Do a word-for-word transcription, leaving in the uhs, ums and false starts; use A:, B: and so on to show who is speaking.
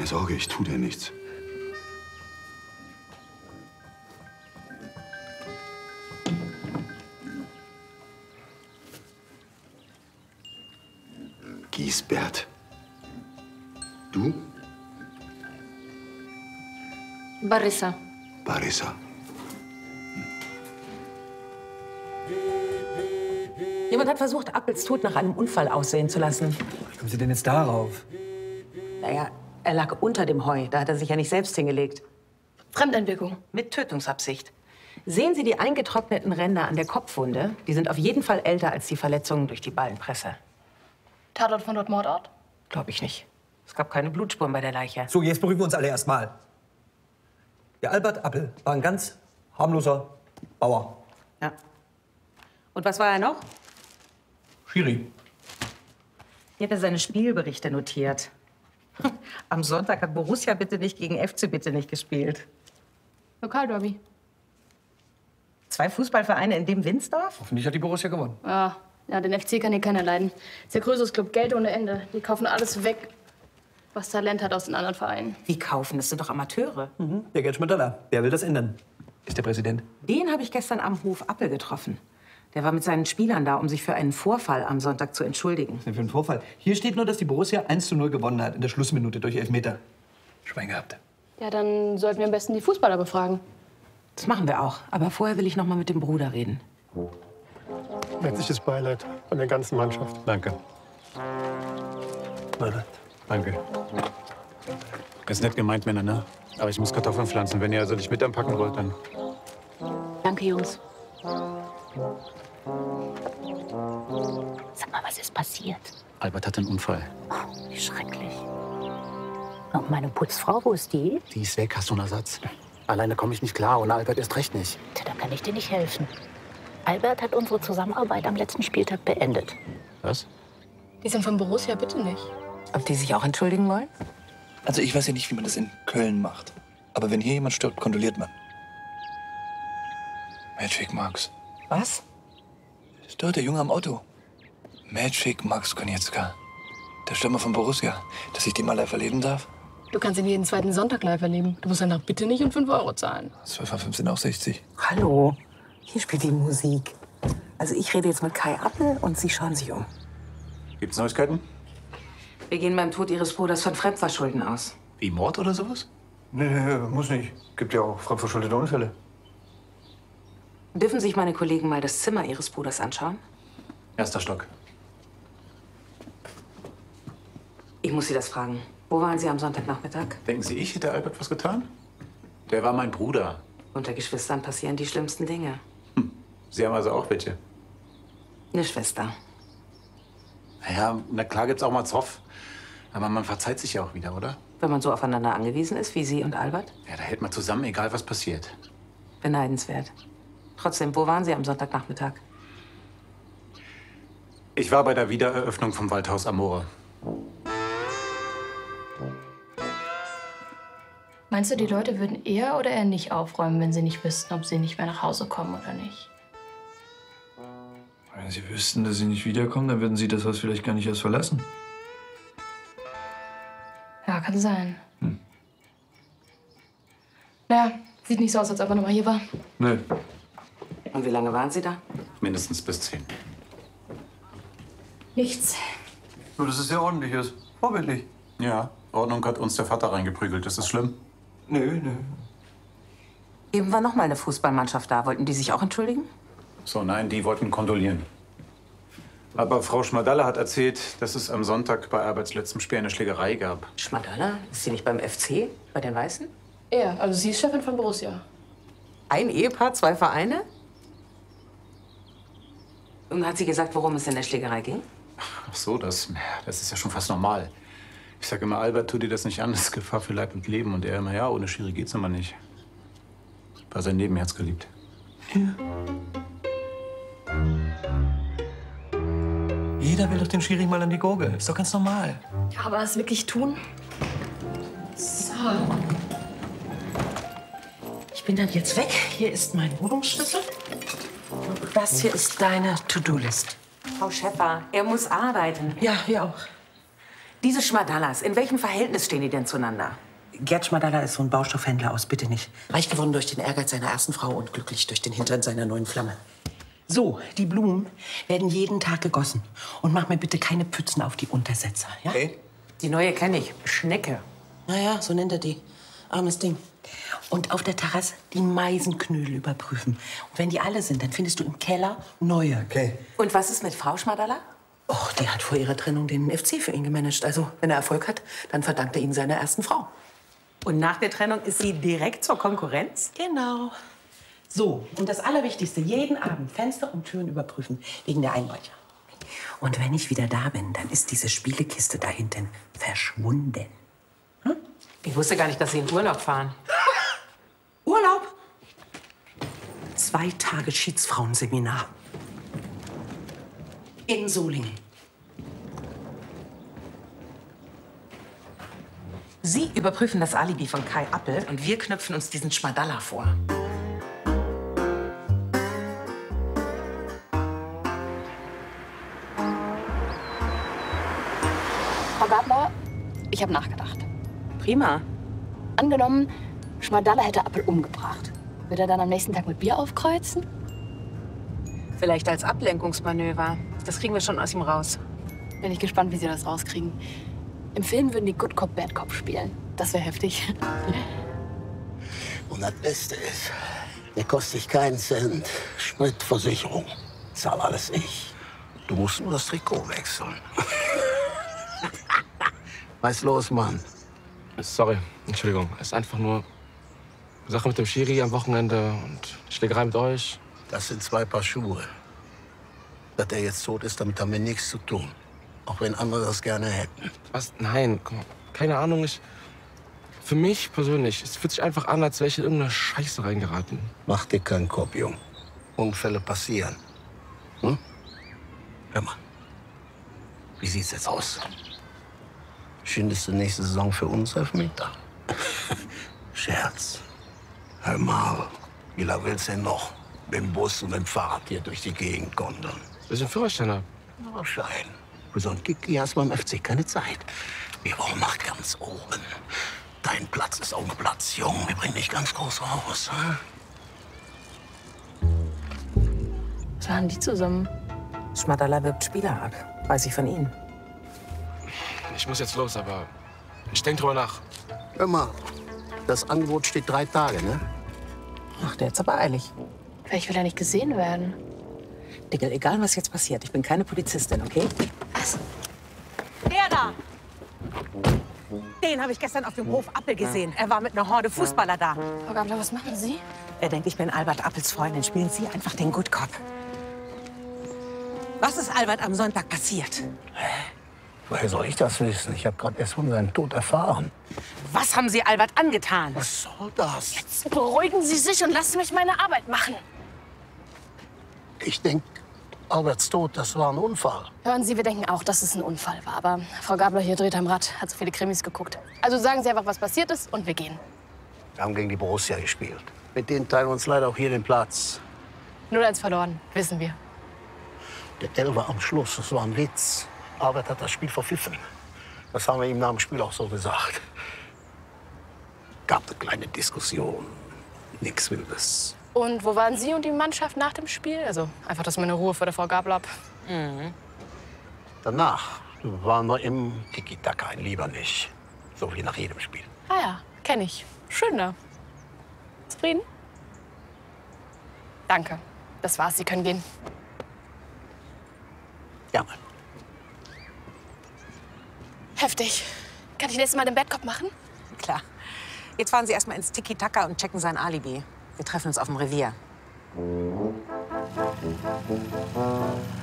A: Keine Sorge, ich tue dir nichts. Giesbert. Du?
B: Barissa.
A: Barissa.
C: Jemand hat versucht, Appels Tod nach einem Unfall aussehen zu lassen.
D: Wie kommen Sie denn jetzt darauf?
C: Naja, er lag unter dem Heu. Da hat er sich ja nicht selbst hingelegt.
B: Fremdeinwirkung.
C: Mit Tötungsabsicht. Sehen Sie die eingetrockneten Ränder an der Kopfwunde? Die sind auf jeden Fall älter als die Verletzungen durch die Ballenpresse.
B: Tatort von dort Mordort?
C: Glaube ich nicht. Es gab keine Blutspuren bei der Leiche.
D: So, jetzt beruhigen wir uns alle erstmal. Der Albert Appel war ein ganz harmloser Bauer.
C: Ja. Und was war er noch?
D: Schiri.
C: Hier hat er seine Spielberichte notiert. Am Sonntag hat Borussia bitte nicht gegen F C bitte nicht gespielt.
B: Lokalderby.
C: Zwei Fußballvereine in dem Winsdorf?
D: Hoffentlich hat die Borussia gewonnen.
B: Ja, ja, den F C kann hier keiner leiden. Ist der größte Club, Geld ohne Ende. Die kaufen alles weg, was Talent hat aus den anderen Vereinen.
C: Wie kaufen? Das sind doch Amateure.
D: Mhm. Der Gerd Schmidtaler, der will das ändern. Ist der Präsident.
C: Den habe ich gestern am Hof Appel getroffen. Der war mit seinen Spielern da, um sich für einen Vorfall am Sonntag zu entschuldigen.
D: Was ist denn für ein Vorfall? Hier steht nur, dass die Borussia eins zu null gewonnen hat in der Schlussminute durch Elfmeter. Schwein gehabt.
B: Ja, dann sollten wir am besten die Fußballer befragen.
C: Das machen wir auch. Aber vorher will ich noch mal mit dem Bruder reden.
E: Herzliches Beileid von der ganzen Mannschaft.
F: Danke.
E: Beileid.
F: Danke. Ist nett gemeint, Männer, ne? Aber ich muss Kartoffeln pflanzen. Wenn ihr also nicht mit anpacken wollt, dann...
B: Danke, Jungs.
G: Sag mal, was ist passiert?
F: Albert hatte einen Unfall.
G: Oh, wie schrecklich. Und meine Putzfrau, wo ist die?
F: Die ist weg, hast du einen Ersatz? Alleine komme ich nicht klar, ohne Albert erst recht nicht.
G: Tja, dann kann ich dir nicht helfen. Albert hat unsere Zusammenarbeit am letzten Spieltag beendet.
F: Was?
B: Die sind von Borussia, bitte nicht.
C: Ob die sich auch entschuldigen wollen?
H: Also ich weiß ja nicht, wie man das in Köln macht. Aber wenn hier jemand stirbt, kondoliert man. Magic Max.
C: Was?
H: Ist dort der Junge am Auto. Magic Max Konietzka. Der Stürmer von Borussia. Dass ich den mal live erleben darf?
B: Du kannst ihn jeden zweiten Sonntag live erleben. Du musst danach bitte nicht und fünf Euro zahlen.
H: zwölf mal fünf sind auch sechzig.
C: Hallo, hier spielt die Musik. Also ich rede jetzt mit Kai Appel und Sie schauen sich um.
F: Gibt's Neuigkeiten?
C: Wir gehen beim Tod Ihres Bruders von Fremdverschulden aus.
F: Wie Mord oder sowas?
H: Nee, nee, muss nicht. Gibt ja auch fremdverschuldete Unfälle.
C: Dürfen sich meine Kollegen mal das Zimmer Ihres Bruders anschauen?
F: Erster Stock.
C: Ich muss Sie das fragen. Wo waren Sie am Sonntagnachmittag?
F: Denken Sie, ich hätte Albert was getan? Der war mein Bruder.
C: Unter Geschwistern passieren die schlimmsten Dinge.
F: Hm. Sie haben also auch welche?
C: Eine Schwester.
F: Naja, na klar gibt's auch mal Zoff. Aber man verzeiht sich ja auch wieder, oder?
C: Wenn man so aufeinander angewiesen ist wie Sie und Albert?
F: Ja, da hält man zusammen, egal was passiert.
C: Beneidenswert. Trotzdem, wo waren Sie am Sonntagnachmittag?
F: Ich war bei der Wiedereröffnung vom Waldhaus Amore.
B: Meinst du, die Leute würden eher oder eher nicht aufräumen, wenn sie nicht wüssten, ob sie nicht mehr nach Hause kommen oder nicht?
H: Wenn sie wüssten, dass sie nicht wiederkommen, dann würden sie das Haus vielleicht gar nicht erst verlassen.
B: Ja, kann sein.
H: Hm.
B: Naja, sieht nicht so aus, als ob er noch mal hier war.
H: Nee.
C: Und wie lange waren Sie da?
F: Mindestens bis zehn.
B: Nichts.
H: Nur, dass es sehr ordentlich ist. Vorbildlich.
F: Ja, Ordnung hat uns der Vater reingeprügelt. Das ist schlimm.
H: Nö, nö.
C: Eben war noch mal eine Fußballmannschaft da. Wollten die sich auch entschuldigen?
F: So, nein, die wollten kondolieren. Aber Frau Schmadalla hat erzählt, dass es am Sonntag bei Alberts letztem Spiel eine Schlägerei gab.
C: Schmadalla? Ist sie nicht beim F C? Bei den Weißen?
B: Er, also sie ist Chefin von Borussia.
C: Ein Ehepaar, zwei Vereine? Und hat sie gesagt, worum es in der Schlägerei ging?
F: Ach so, das, das ist ja schon fast normal. Ich sage immer, Albert, tu dir das nicht an, das ist Gefahr für Leib und Leben. Und er immer, ja, ohne Schiri geht's immer nicht. War sein Nebenherz geliebt.
H: Ja. Jeder will doch den Schiri mal an die Gurgel. Ist doch ganz normal.
B: Ja, aber es wirklich tun? So.
C: Ich bin dann jetzt weg. Hier ist mein Wohnungsschlüssel. Und das hier ist deine To-Do-List. Frau Schäffer, er muss arbeiten. Ja, wir auch. Diese Schmadallas, in welchem Verhältnis stehen die denn zueinander?
I: Gerd Schmadalla ist so ein Baustoffhändler aus Bitte nicht.
J: Reich geworden durch den Ehrgeiz seiner ersten Frau und glücklich durch den Hintern seiner neuen Flamme.
I: So, die Blumen werden jeden Tag gegossen. Und mach mir bitte keine Pützen auf die Untersetzer, ja?
C: Okay. Die neue kenne ich. Schnecke.
J: Naja, so nennt er die. Armes Ding.
I: Und auf der Terrasse die Meisenknödel überprüfen. Und wenn die alle sind, dann findest du im Keller neue.
D: Okay.
C: Und was ist mit Frau Schmadalla?
J: Och, die hat vor ihrer Trennung den F C für ihn gemanagt. Also, wenn er Erfolg hat, dann verdankt er ihn seiner ersten Frau.
C: Und nach der Trennung ist sie direkt zur Konkurrenz?
J: Genau.
I: So, und das Allerwichtigste, jeden Abend Fenster und Türen überprüfen, wegen der Einbrecher. Und wenn ich wieder da bin, dann ist diese Spielekiste da hinten verschwunden.
C: Hm? Ich wusste gar nicht, dass Sie in Urlaub fahren.
I: Urlaub? Zwei Tage Schiedsfrauenseminar. In Solingen.
C: Sie überprüfen das Alibi von Kai Appel und wir knüpfen uns diesen Schmadalla vor.
B: Frau Gabler, ich habe nachgedacht.
C: Prima.
B: Angenommen, Schmadalla hätte Appel umgebracht. Wird er dann am nächsten Tag mit Bier aufkreuzen?
C: Vielleicht als Ablenkungsmanöver. Das kriegen wir schon aus ihm raus.
B: Bin ich gespannt, wie Sie das rauskriegen. Im Film würden die Good Cop, Bad Cop spielen. Das wäre heftig.
K: Und das Beste ist, der kostet dich keinen Cent. Spritversicherung. Zahl alles ich. Du musst nur das Trikot wechseln. Was ist los, Mann?
L: Sorry, Entschuldigung. Es ist einfach nur Sache mit dem Schiri am Wochenende und Schlägerei mit euch.
K: Das sind zwei Paar Schuhe. Dass er jetzt tot ist, damit haben wir nichts zu tun. Auch wenn andere das gerne hätten.
L: Was? Nein, komm, keine Ahnung. Ich, für mich persönlich, es fühlt sich einfach an, als wäre ich in irgendeine Scheiße reingeraten.
K: Mach dir keinen Kopf, Jung. Unfälle passieren. Hm? Hör mal, wie sieht's jetzt aus? Schindest du nächste Saison für uns Elfmeter? Scherz. Hör mal, wie lange willst du denn noch mit dem Bus und dem Fahrrad hier durch die Gegend gondeln?
L: Bis ich einen Führerschein habe.
K: Schein. Für so einen Kiki hast du beim F C keine Zeit. Wir wollen nach ganz oben. Dein Platz ist auch ein Platz, Jung. Wir bringen dich ganz groß raus. Hm?
B: Was waren die zusammen?
C: Schmadalla wirbt Spieler ab. Weiß ich von Ihnen.
L: Ich muss jetzt los, aber ich denke drüber nach.
K: Hör mal, das Angebot steht drei Tage, ne?
C: Ach, der ist aber eilig.
B: Vielleicht will er nicht gesehen werden.
C: Dickel, egal was jetzt passiert, ich bin keine Polizistin, okay?
B: Was?
C: Der da! Den habe ich gestern auf dem Hof Appel gesehen. Er war mit einer Horde Fußballer da.
B: Frau Gabler, was machen Sie?
C: Er denkt, ich bin Albert Appels Freundin. Spielen Sie einfach den Good Cop. Was ist Albert am Sonntag passiert?
K: Woher soll ich das wissen? Ich habe gerade erst von seinem Tod erfahren.
C: Was haben Sie Albert angetan?
K: Was soll das?
B: Jetzt beruhigen Sie sich und lassen mich meine Arbeit machen.
K: Ich denke, Alberts Tod, das war ein Unfall.
B: Hören Sie, wir denken auch, dass es ein Unfall war. Aber Frau Gabler hier dreht am Rad, hat so viele Krimis geguckt. Also sagen Sie einfach, was passiert ist und wir gehen.
K: Wir haben gegen die Borussia gespielt. Mit denen teilen wir uns leider auch hier den Platz.
B: null eins verloren, wissen wir.
K: Der Elfer am Schluss, das war ein Witz. Albert hat das Spiel verpfiffen. Das haben wir ihm nach dem Spiel auch so gesagt. Gab eine kleine Diskussion. Nichts Wildes.
B: Und wo waren Sie und die Mannschaft nach dem Spiel? Also einfach, dass wir eine Ruhe vor der Frau Gabler hab.
C: Mhm.
K: Danach waren wir im Tiki-Taka in Liebernich. So wie nach jedem Spiel.
B: Ah ja, kenne ich. Schön da. Zufrieden? Danke. Das war's, Sie können gehen.
K: Gerne.
B: Heftig. Kann ich nächstes Mal den Bad Cop machen?
C: Klar. Jetzt fahren Sie erst mal ins Tiki-Taka und checken sein Alibi. Wir treffen uns auf dem Revier.